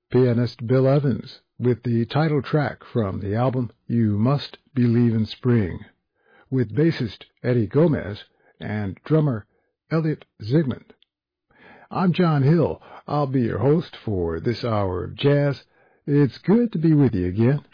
pianist Bill Evans with the title track from the album You Must Believe in Spring, with bassist Eddie Gomez and drummer Elliot Zygmunt. I'm John Hill. I'll be your host for this hour of jazz. It's good to be with you again.